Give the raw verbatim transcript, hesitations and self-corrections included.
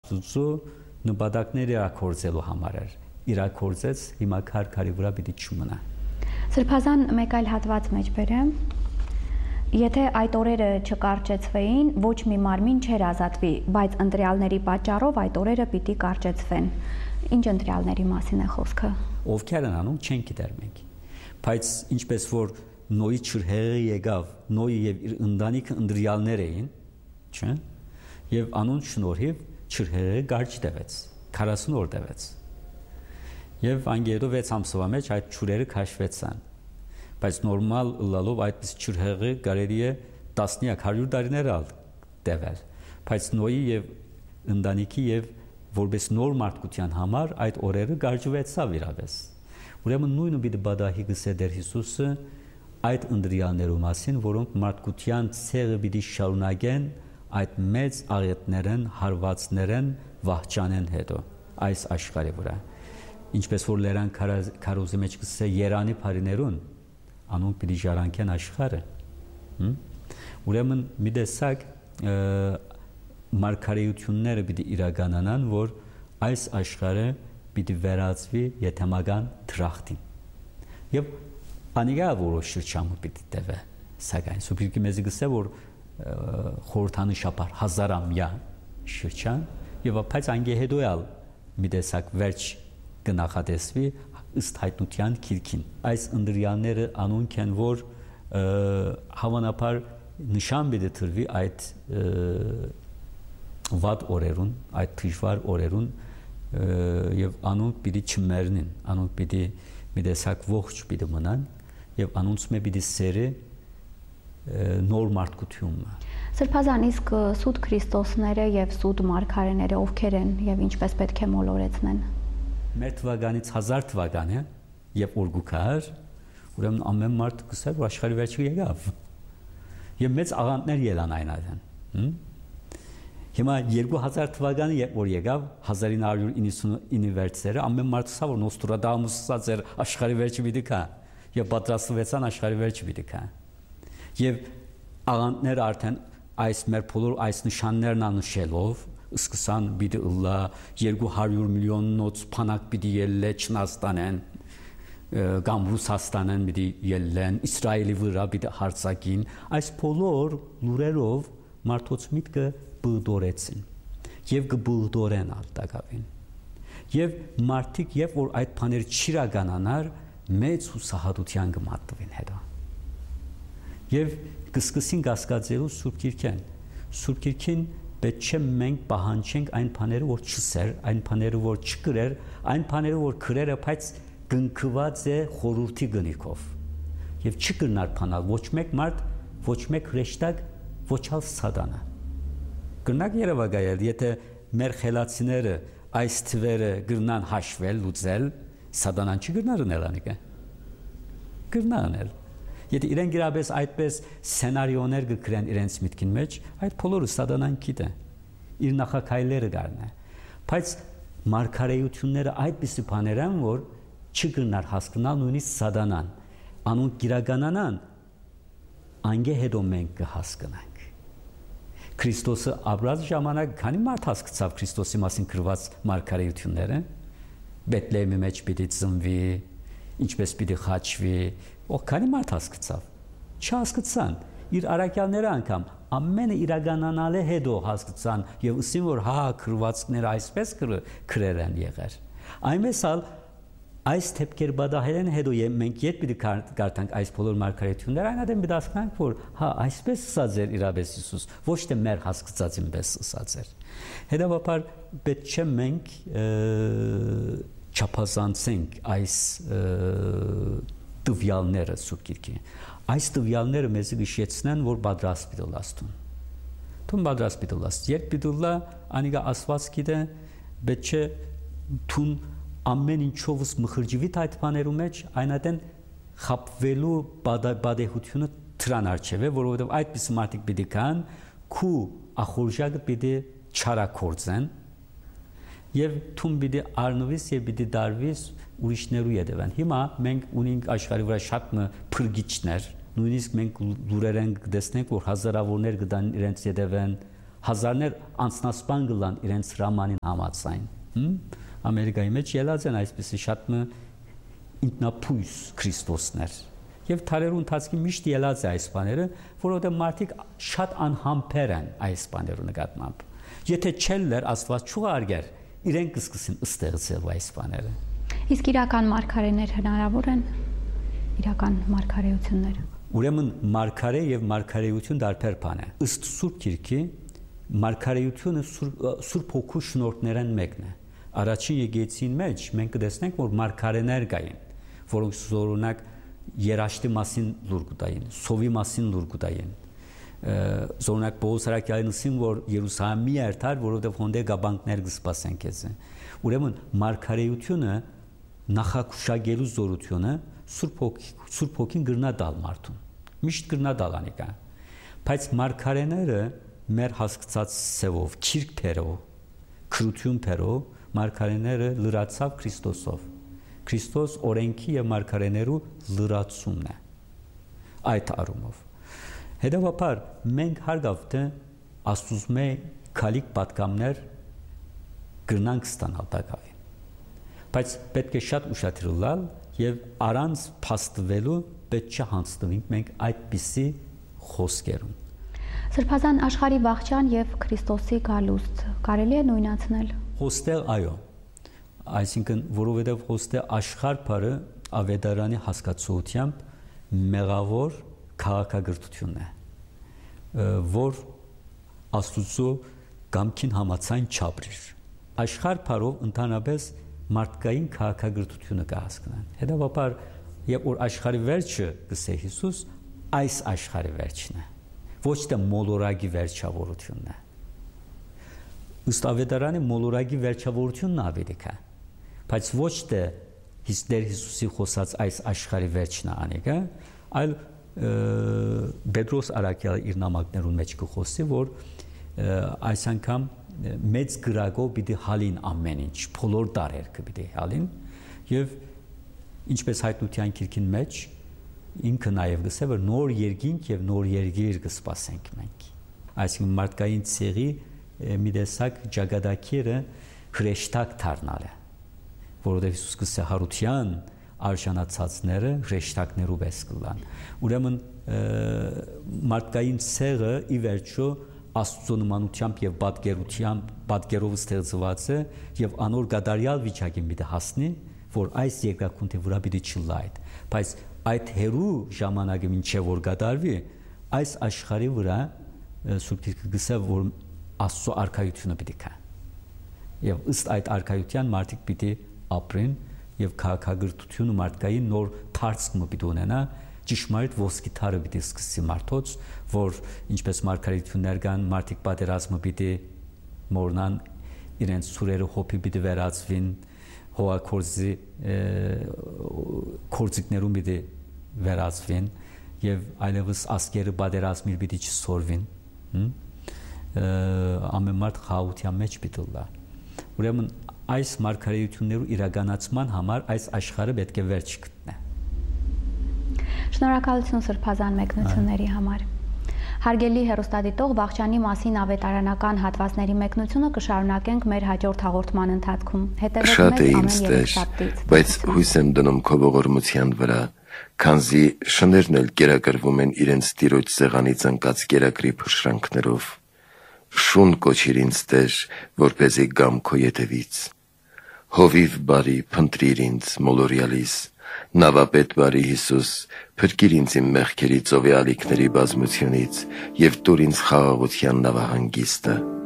Աստծո նպատակները իրագործելու համար էր։ Իրագործեց, հիմա քարքարի վրա պիտի չմնա։ Սրբազան մեկ այլ հատված մեջ բերեմ։ Եթե այդ օրերը չկարճեցվեին, ոչ մի մարմին չէր ազատվի, բայց ընտրյալների պատճառով այդ օրերը պիտի կարճեցվեն։ Ինչ ընտրյալների մասին է խոսքը։ Ովքեր են անում, չեն գիտեր մենք։ Բայց ինչպես որ Նոյի ճրհեղը եկավ, Նոյի եւ իր ընտանիքը ընտրյալներ էին, չէ՞։ Եվ անուն շնորհիվ ճրհեղը կարճ տևեց, քառասուն օր տևեց։ Եվ անգերով վեց ամսվա մեջ այդ ճուրերը քաշվեցան։ Բայց նորմալ լալով այդպես ճրհեղը կարելի է տասնյակ հարյուր տարիներ ալ տևել։ Բայց Նոյի եւ ընտանիքի եւ որպես նոր մարդկության համար այդ օրերը կարճվեցավ իրավես։ Ուրեմն նույնը պիտի բադահի գսե դեր Հիսուսը այդ ընտրյալներու մասին, որոնք մարդկության ցեղը պիտի շարունակեն այդ մեծ աղետներն, հարվածներն վահճանեն հետո այս աշխարհի վրա։ Ինչպես որ լերան քարոզի մեջ գսե Երանի բարիներուն, անոնք պիտի ժառանգեն աշխարհը։ Ուրեմն մի տեսակ մարգարեությունները պիտի իրականանան, որ այս աշխարհը պիտի վերածվի եթեմական դրախտին։ Եվ անիգա որոշ շրջանը պիտի տևե, սակայն Սուրբ մեզի գսե որ խորհրդանշաբար հազարամյա շրջան եւ բայց անգեհեդոյալ մի տեսակ վերջ կնախատեսվի ըստ հայտնության քիրքին։ Այս ընտրյալները անոնք են, որ հավանաբար նշան պիտի տրվի այդ վատ օրերուն, այդ դժվար օրերուն եւ անոնք պիտի չմեռնին, անոնք պիտի մի տեսակ ողջ պիտի մնան եւ անոնց մե պիտի սերը նոր մարդկությունը։ Սրբազան իսկ սուտ Քրիստոսները եւ սուտ մարգարեները ովքեր են եւ ինչպես պետք է մոլորեցնեն։ Մեր թվականից հազար թվական է եւ օրգուքար, ուրեմն ամեն մարդ կսա որ աշխարհի վերջը եկավ։ Եվ մեծ աղանդներ ելան այն այդեն։ Հիմա երկու հազար թվականը երբ որ եկավ հազար ինը հարյուր իննսունինը վերջերը ամեն մարդ սա որ Նոստրադամուսը էր աշխարհի վերջը պիտի կա եւ պատրաստվեցան աշխարհի վերջը պիտի կա եւ աղանդները արդեն այս մեր բոլոր այս նշաններն անշելով սկսան պիտի ըլլա երկու հարյուր միլիոնոց փանակ պիտի ելլե Չինաստանեն կամ Ռուսաստանեն պիտի ելլեն Իսրայելի վրա պիտի հարձակին այս բոլոր լուրերով մարդոց միտքը բուդորեցին եւ կբուդորեն արտակավին եւ մարդիկ եւ որ այդ բաներ չիրականանար մեծ հուսահատության կմատնվին հետո եւ կսկսին կասկածելու Սուրբ Գիրքեն Սուրբ Գիրքին պետք չէ մենք պահանջենք այն բաները որ չսեր այն բաները որ չկրեր այն բաները որ քրերը բայց կնքված է խորուրդի գնիկով եւ չկրնար բանալ ոչ մեկ մարդ ոչ մեկ հրեշտակ ոչ ալ սատանա Կրնակ երևակայել, եթե մեր խելացիները այս թվերը գրնան հաշվել, լուծել, սատանան չի գրնար ունել անիկը։ Գրնա ունել։ Եթե իրեն գրաբես այդպես սենարիոներ կգրեն իրենց միտքին մեջ, այդ բոլորը սատանան գիտե։ Իր նախակայլերը գարն է։ Բայց մարգարեությունները այդպիսի բաներ են, որ չգրնար հասկանալ նույնիսկ սատանան։ Անոնք գիրականանան, անգե հետո մենք կհասկանանք։ Քրիստոսը ապրած ժամանակ քանի մարդ հասկացավ Քրիստոսի մասին գրված մարգարեությունները Բեթլեհեմի մեջ պիտի ծնվի ինչպես պիտի խաչվի ո քանի մարդ հասկացավ չհասկացան իր արաքյալները անգամ ամենը իրականանալ է հետո հասկացան եւ ըսին որ հա գրվածքները այսպես գրեր են եղեր այնմեսալ այս թեփքեր բադահելեն հետո մենք յետ պիտի կարդանք այս բոլոր մարգարեությունները այնադեմ պիտի ասենք որ հա այսպես ասած էր իրապես Հիսուս ոչ թե մեր հասկացածին պես ասած էր հետևաբար պետք չէ մենք չափազանցենք այս տվյալները Սուրբ Գիրքի այս տվյալները մեզ հիշեցնեն որ պատրաստ պիտի լաստուն թուն պատրաստ պիտի լաստ երբ պիտի լա անիգա ասված գիտե պետք չէ թուն ամեն ինչովս մխրջվի այդ բաներու մեջ այնատեն խապվելու բադեհությունը դրան արչև է որովհետև այդպես մարդիկ պիտի կան քու ախորժակը պիտի չարակորձեն եւ թուն պիտի արնվիս եւ պիտի դարվիս ուրիշներու յետևան հիմա մենք ունենք աշխարհի վրա շատ փրկիչներ նույնիսկ մենք լուրերեն կտեսնենք որ հազարավորներ կդան իրենց յետևան հազարներ անցնասպան գլան իրենց հրամանին համաձայն։ Ամերիկայի մեջ ելած են այսպիսի շատ մը ինքնապույս Քրիստոսներ։ Եվ թարերու ընթացքի միշտ ելած է այս բաները, որովհետև մարդիկ շատ անհամբեր են այս բաներու նկատմամբ։ Եթե չելներ Աստված չուղարկեր, իրենք կսկսեն ստեղծել այս բաները։ Իսկ իրական մարգարեներ հնարավոր են իրական մարգարեությունները։ Ուրեմն մարգարե եւ մարգարեություն դարբեր բան է։ Ըստ Սուրբ Գիրքի մարգարեությունը Սուրբ Հոգու շնորհներն մեկն է։ Առաջին եկեղեցին մեջ մենք կտեսնենք, որ մարգարեներ կային, որոնք զորունակ երաշտի մասին լուր կտային, սովի մասին լուր կտային։ Զորունակ Պողոս Արաքյալին, որ Երուսաղեմի երթար, որովհետև հոնդե գաբանքներ կսպասեն քեզ։ Ուրեմն մարգարեությունը նախակուշագելու զորությունը Սուրբ Հոգի, Սուրբ Հոգին գրնա դալ մարդուն։ Միշտ գրնա դալ անիկա։ Բայց մարգարեները մեր հասկացած սևով, քիրք փերով, քրություն փերով մարգարեները լրացավ Քրիստոսով։ Քրիստոս օրենքի եւ մարգարեներու լրացումն է։ Այդ առումով։ Հետևաբար մենք հարգավ թե Աստուծմե քալիք պատկամներ գրնանք ստանալ բակավին։ Բայց պետք է շատ ուշադրել լալ եւ առանց փաստվելու պետք չէ հանձնվենք մենք այդպիսի խոսքերում։ Սրբազան աշխարհի վաղճան եւ Քրիստոսի գալուստ կարելի է նույնացնել։ Հոստել այո։ Այսինքն որովհետեւ հոստել աշխարհ բառը ավետարանի հասկացությունությամբ մեղավոր քաղաքագրությունն է, որ Աստուծո կամքին համացան չապրիր։ Աշխարհ բառով ընդհանրապես մարդկային քաղաքագրությունը կհասկանան։ Հետևաբար, երբ որ աշխարհի վերջը գսե Հիսուս, այս աշխարհի վերջն է, ոչ թե մոլորակի վերջավորությունն է։ Ըստ ավետարանի մոլորակի վերջավորությունն ավելի քա, բայց ոչ թե Հիսուս Հիսուսի խոսած այս աշխարհի վերջն է անիկա, այլ Պետրոս Արաքյալը իր նամակներուն մեջ կխոսի, որ այս անգամ մեծ գրագով պիտի հալին ամեն ինչ, բոլոր տարերքը պիտի հալին եւ ինչպես հայտնության քիրքին մեջ ինքը նաեւ գսե որ նոր երկինք եւ նոր երգիր կսպասենք մենք։ Այսինքն մարդկային ցեղի մի տեսակ ճակատագիրը հրեշտակ դառնալ է, որովհետեւ Հիսուս գսե հարության արժանացածները հրեշտակներով էս կլան։ Ուրեմն մարդկային ցեղը ի վերջո Աստծո նմանությամբ եւ պատկերությամբ պատկերով ստեղծված է եւ անոր գադարյալ վիճակին պիտի հասնի, որ այս երկրակունթի վրա պիտի չլայդ, բայց այդ հերու ժամանակը մինչեւ որ գադարվի, այս աշխարհի վրա Սուրբ Գիրքը գսե որ Աստծո արքայությունը պիտի կա։ Եվ ըստ այդ արքայության մարդիկ պիտի ապրեն եւ քաղաքագրությունը մարդկային նոր թարցումը պիտի ունենա, ճշմարիտ ոսկի թարը պիտի սկսի մարդոց, որ ինչպես մարգարեություններ կան, մարդիկ պատերազմը պիտի մորնան, իրենց սուրերը հոպի պիտի վերածվին, հողակորձի կորձիկներում պիտի վերածվին եւ այլևս ասկերը պատերազմիր պիտի չսորվին, ամեն մարդ խաղաղության մեջ պիտի լա։ Ուրեմն այս մարգարեություններու իրականացման համար այս աշխարհը պետք է վերջ գտնե։ Շնորհակալություն սրբազան մեկնությունների համար։ Հարգելի հեռուստադիտող, վաղճանի մասին ավետարանական հատվածների մեկնությունը կշարունակենք մեր հաջորդ հաղորդման ընթացքում։ Հետևեք մեզ ամեն երեքշաբթից։ Բայց հույս եմ դնում քո ողորմության վրա, քանզի շներն էլ կերակրվում են իրենց տիրոջ սեղանից ընկած կերակրի փշրանքներով։ Շուն կոչիր ինձ Տեր, որպեսզի գամ քո ետևից։ Հովիվ բարի փնտրիր ինձ մոլորյալիս, նավապետ բարի Հիսուս, փրկիր ինձ իմ մեղքերի ծովի ալիքների բազմությունից եւ տուր ինձ խաղաղության նավահանգիստը։